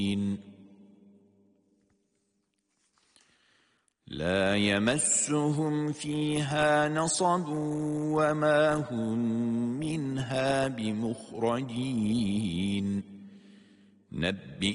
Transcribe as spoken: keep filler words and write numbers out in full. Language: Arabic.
لا يمسهم فيها نصب وما هم منها بمخرجين. نبئ